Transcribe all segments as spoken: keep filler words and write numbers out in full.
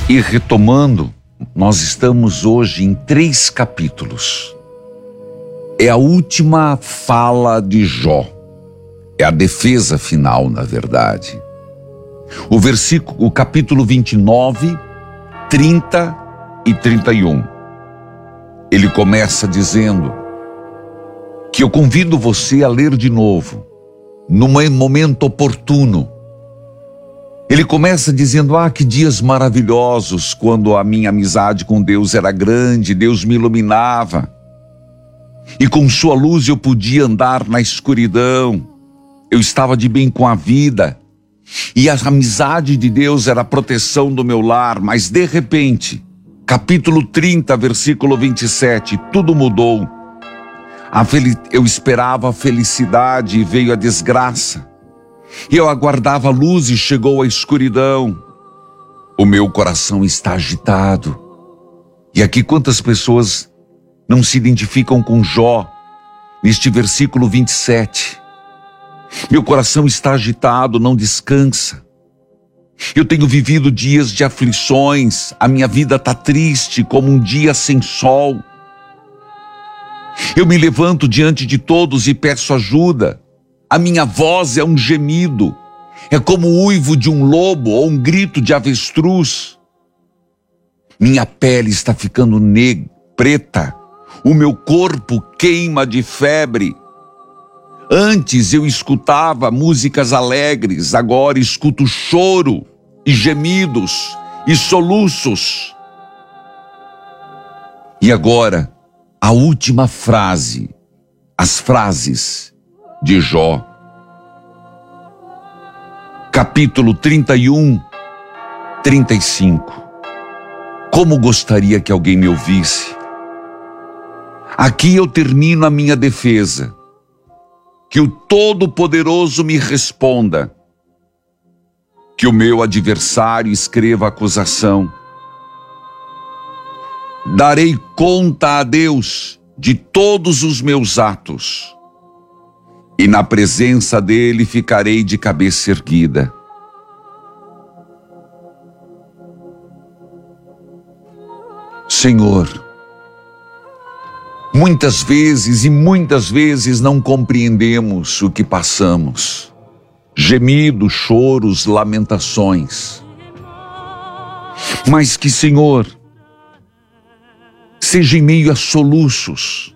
E retomando, nós estamos hoje em três capítulos. É a última fala de Jó. É a defesa final, na verdade. O versículo, o capítulo vinte e nove, trinta e trinta e um. Ele começa dizendo que eu convido você a ler de novo, num momento oportuno. Ele começa dizendo, ah, que dias maravilhosos, quando a minha amizade com Deus era grande, Deus me iluminava. E com sua luz eu podia andar na escuridão. Eu estava de bem com a vida. E a amizade de Deus era a proteção do meu lar. Mas de repente, capítulo trinta, versículo vinte e sete, tudo mudou. A fel... Eu esperava a felicidade e veio a desgraça. Eu aguardava a luz e chegou a escuridão. O meu coração está agitado. E aqui quantas pessoas não se identificam com Jó, neste versículo vinte e sete. Meu coração está agitado, não descansa. Eu tenho vivido dias de aflições, a minha vida está triste como um dia sem sol. Eu me levanto diante de todos e peço ajuda. A minha voz é um gemido, é como o uivo de um lobo ou um grito de avestruz. Minha pele está ficando negra, preta, o meu corpo queima de febre. Antes eu escutava músicas alegres, agora escuto choro e gemidos e soluços. E agora, a última frase, as frases de Jó. Capítulo trinta e um, trinta e cinco. Como gostaria que alguém me ouvisse. Aqui eu termino a minha defesa. Que o Todo-Poderoso me responda. Que o meu adversário escreva acusação. Darei conta a Deus de todos os meus atos. E na presença dele ficarei de cabeça erguida. Senhor, muitas vezes e muitas vezes não compreendemos o que passamos. Gemidos, choros, lamentações. Mas que, Senhor, seja em meio a soluços,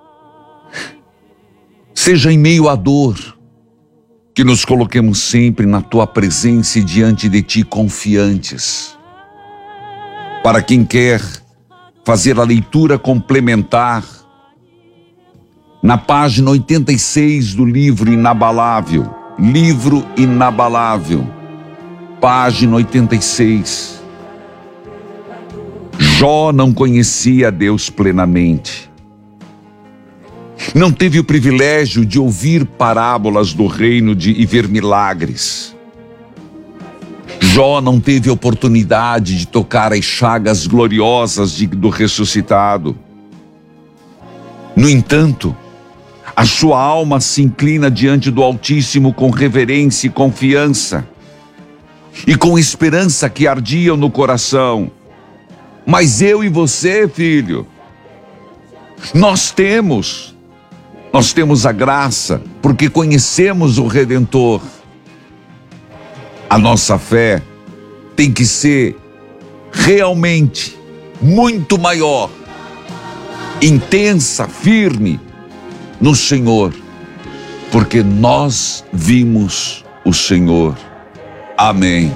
seja em meio à dor, que nos coloquemos sempre na Tua presença e diante de Ti confiantes. Para quem quer fazer a leitura complementar, na página oitenta e seis do livro Inabalável, livro Inabalável, página oitenta e seis. Jó não conhecia Deus plenamente. Não teve o privilégio de ouvir parábolas do reino de, e ver milagres. Jó não teve oportunidade de tocar as chagas gloriosas de, do ressuscitado. No entanto, a sua alma se inclina diante do Altíssimo com reverência e confiança, e com esperança que ardiam no coração. Mas eu e você, filho, nós temos... Nós temos a graça, porque conhecemos o Redentor. A nossa fé tem que ser realmente muito maior, intensa, firme no Senhor, porque nós vimos o Senhor. Amém.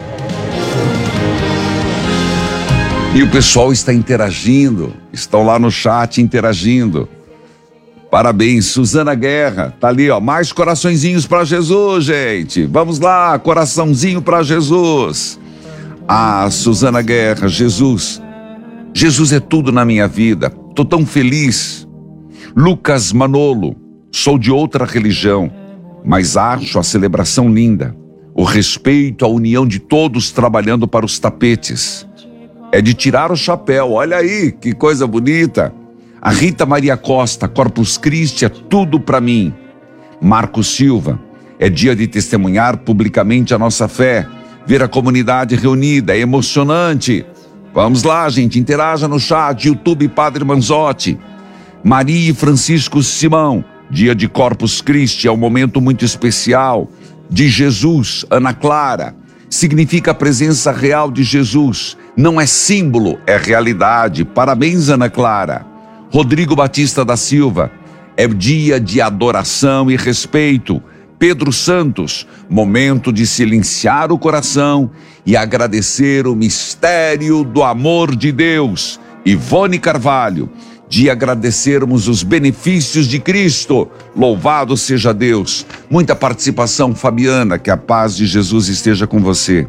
E o pessoal está interagindo, estão lá no chat interagindo. Parabéns, Suzana Guerra, tá ali, ó, mais coraçõezinhos para Jesus, gente. Vamos lá, coraçãozinho para Jesus. Ah, Suzana Guerra, Jesus, Jesus é tudo na minha vida, tô tão feliz. Lucas Manolo, sou de outra religião, mas acho a celebração linda. O respeito, a união de todos trabalhando para os tapetes. É de tirar o chapéu, olha aí, que coisa bonita. A Rita Maria Costa, Corpus Christi é tudo para mim. Marco Silva, é dia de testemunhar publicamente a nossa fé, ver a comunidade reunida, é emocionante. Vamos lá, gente, interaja no chat, YouTube Padre Manzotti. Maria e Francisco Simão, dia de Corpus Christi, é um momento muito especial. De Jesus, Ana Clara, significa a presença real de Jesus. Não é símbolo, é realidade. Parabéns, Ana Clara. Rodrigo Batista da Silva, é dia de adoração e respeito. Pedro Santos, momento de silenciar o coração e agradecer o mistério do amor de Deus. Ivone Carvalho, de agradecermos os benefícios de Cristo. Louvado seja Deus. Muita participação, Fabiana, que a paz de Jesus esteja com você.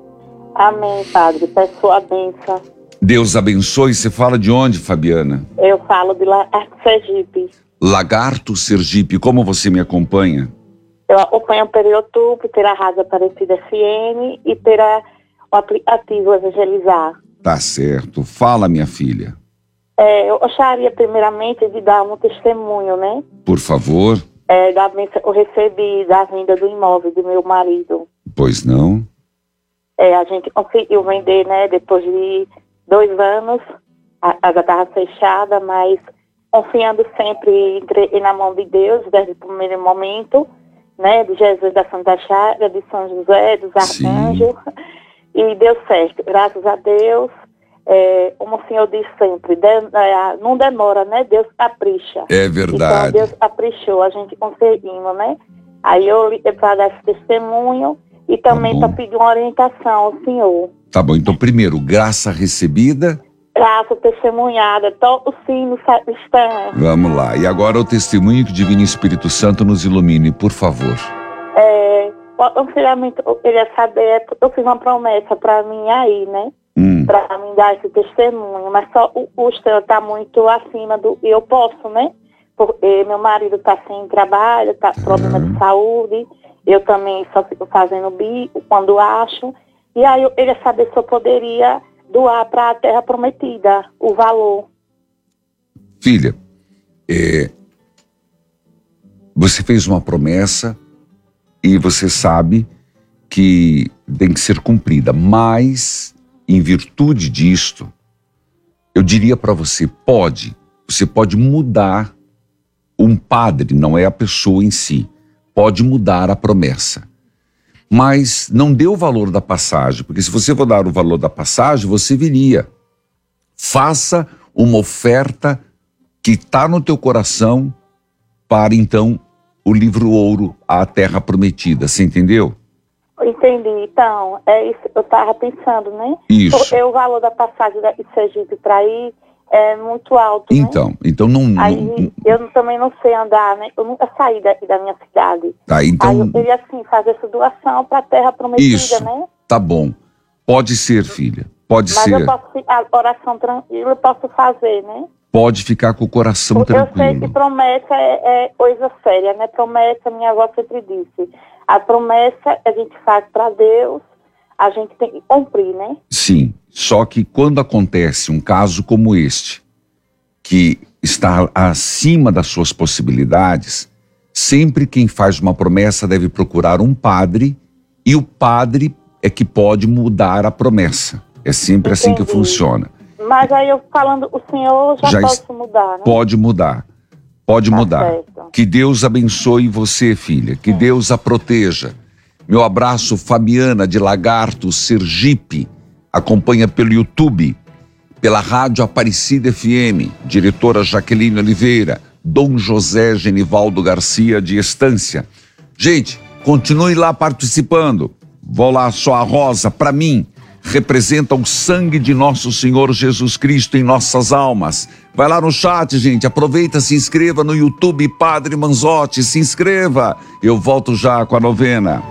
Amém, Padre, peço sua bênção. Deus abençoe. Você fala de onde, Fabiana? Eu falo de Lagarto, Sergipe. Lagarto, Sergipe, como você me acompanha? Eu acompanho pelo YouTube, pela Rádio Aparecida F M e pelo aplicativo Evangelizar. Tá certo. Fala, minha filha. É, eu gostaria primeiramente de dar um testemunho, né? Por favor. É, da bênção que eu recebi da venda do imóvel do meu marido. Pois não? É, a gente conseguiu vender, né? Depois de dois anos, a casa estava fechada, mas confiando sempre entrei na mão de Deus desde o primeiro momento, né? De Jesus da Santa Chaga, de São José, dos Arcanjos. E deu certo, graças a Deus. É, como o senhor diz sempre, de, é, não demora, né? Deus capricha. É verdade. Então Deus caprichou, a gente conseguimos, né? Aí eu liguei para dar esse testemunho e também tá para pedir uma orientação ao senhor. Tá bom, então primeiro, graça recebida. Graça testemunhada, toca o sino sacristã. Vamos lá, e agora o testemunho que o Divino Espírito Santo nos ilumine, por favor. É, o filhamento, eu queria saber, eu fiz uma promessa para mim aí, né? Hum. Para mim dar esse testemunho, mas só o custo está muito acima do eu posso, né? Porque meu marido está sem trabalho, está com problema Uhum. de saúde, eu também só fico fazendo bico quando acho, e aí eu queria saber se eu poderia doar para a Terra Prometida o valor. Filha, é, você fez uma promessa e você sabe que tem que ser cumprida, mas em virtude disto, eu diria para você, pode, você pode mudar um padre, não é a pessoa em si, pode mudar a promessa. Mas não dê o valor da passagem, porque se você for dar o valor da passagem, você viria. Faça uma oferta que está no teu coração para, então, o livro ouro, a Terra Prometida. Você entendeu? Entendi. Então, é isso que eu estava pensando, né? Isso. O, o valor da passagem de Sergipe para ir é muito alto, Então, né? então não... Aí não, eu também não sei andar, né? Eu nunca saí daqui da minha cidade. tá, então... Aí eu queria, assim, fazer essa doação para a Terra Prometida, Isso, né? tá bom. Pode ser, filha. Pode Mas ser. eu posso, a oração tranquila eu posso fazer, né? Pode ficar com o coração Porque eu sei que tranquilo. promessa é, é coisa séria, né? Promessa, minha avó sempre disse. A promessa a gente faz para Deus, a gente tem que cumprir, né? Sim, só que quando acontece um caso como este, que está acima das suas possibilidades, sempre quem faz uma promessa deve procurar um padre, e o padre é que pode mudar a promessa. É sempre assim que Entendi. funciona. Mas aí eu falando, o senhor já, Já posso mudar, né? Pode mudar. Pode Tá mudar. certo. Que Deus abençoe você, filha. Que Deus a proteja. Meu abraço, Fabiana de Lagarto, Sergipe. Acompanha pelo YouTube, pela Rádio Aparecida F M. Diretora Jaqueline Oliveira. Dom José Genivaldo Garcia de Estância. Gente, continue lá participando. Vou lá, só a rosa, para mim, representa o sangue de nosso Senhor Jesus Cristo em nossas almas. Vai lá no chat, gente, aproveita, se inscreva no YouTube Padre Manzotti, se inscreva. Eu volto já com a novena.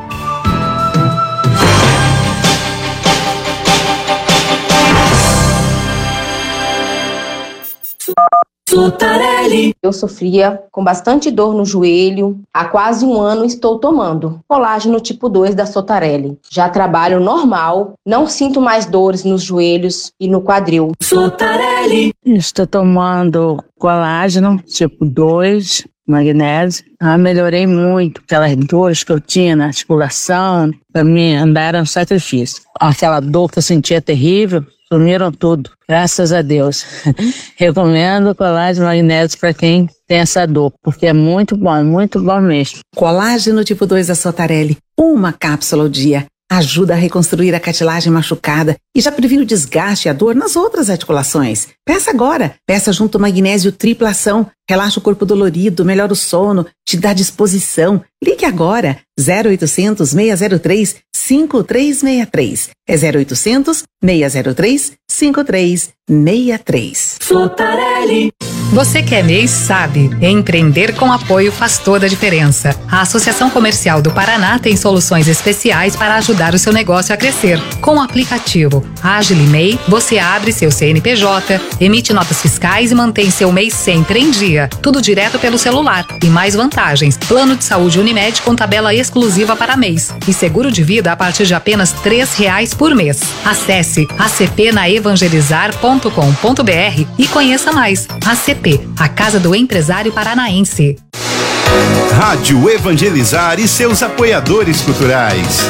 Sotarelli. Eu sofria com bastante dor no joelho. Há quase um ano estou tomando colágeno tipo dois da Sotarelli. Já trabalho normal, não sinto mais dores nos joelhos e no quadril. Sotarelli. Estou tomando colágeno tipo dois, magnésio. Ah, melhorei muito. Aquelas dores que eu tinha na articulação, para mim andar era um sacrifício. Aquela dor que eu sentia terrível, Sumiram tudo, graças a Deus. Recomendo colágeno magnésio para quem tem essa dor, porque é muito bom, é muito bom mesmo. Colágeno tipo dois da Sotarelli, uma cápsula ao dia. Ajuda a reconstruir a cartilagem machucada e já previne o desgaste e a dor nas outras articulações. Peça agora. Peça junto ao magnésio tripla ação. Relaxa o corpo dolorido, melhora o sono, te dá disposição. Ligue agora. zero oitocentos, seis zero três, cinco três seis três. É zero oitocentos, seis zero três, cinco três seis três. Sotarelli. Você que é M E I sabe, empreender com apoio faz toda a diferença. A Associação Comercial do Paraná tem soluções especiais para ajudar o seu negócio a crescer. Com o aplicativo Agile M E I, você abre seu C N P J, emite notas fiscais e mantém seu M E I sempre em dia. Tudo direto pelo celular. E mais vantagens. Plano de saúde Unimed com tabela exclusiva para M E Is. E seguro de vida a partir de apenas três reais por mês. Acesse a c p na evangelizar ponto com ponto b r e conheça mais. A C P, a Casa do Empresário Paranaense. Rádio Evangelizar e seus apoiadores culturais.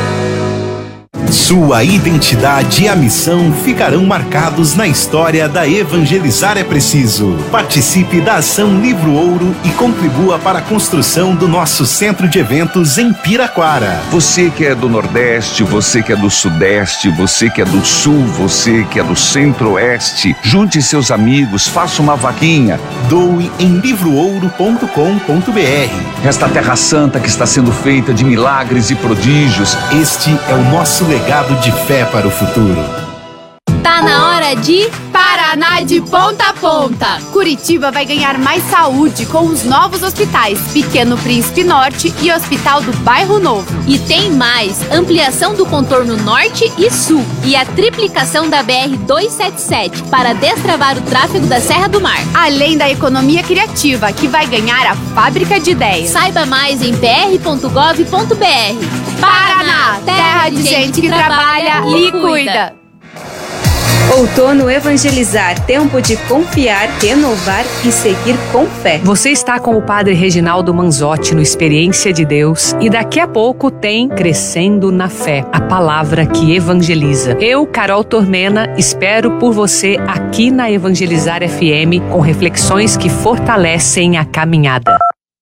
Sua identidade e a missão ficarão marcados na história da Evangelizar é Preciso. Participe da Ação Livro Ouro e contribua para a construção do nosso centro de eventos em Piraquara. Você que é do Nordeste, você que é do Sudeste, você que é do Sul, você que é do Centro-Oeste, junte seus amigos, faça uma vaquinha. Doe em livro ouro ponto com ponto b r. Esta Terra Santa que está sendo feita de milagres e prodígios. Este é o nosso legado de fé para o futuro. Tá na hora de Paraná de ponta a ponta. Curitiba vai ganhar mais saúde com os novos hospitais Pequeno Príncipe Norte e Hospital do Bairro Novo. E tem mais, ampliação do contorno norte e sul e a triplicação da B R duzentos e setenta e sete para destravar o tráfego da Serra do Mar. Além da economia criativa, que vai ganhar a fábrica de ideias. Saiba mais em p r ponto gov ponto b r. Paraná, terra de gente que trabalha e cuida. Outono Evangelizar, tempo de confiar, renovar e seguir com fé. Você está com o Padre Reginaldo Manzotti no Experiência de Deus e daqui a pouco tem Crescendo na Fé, a palavra que evangeliza. Eu, Carol Tormena, espero por você aqui na Evangelizar F M com reflexões que fortalecem a caminhada.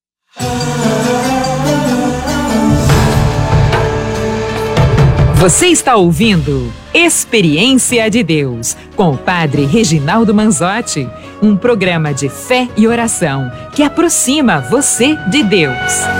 Você está ouvindo Experiência de Deus, com o Padre Reginaldo Manzotti, um programa de fé e oração que aproxima você de Deus.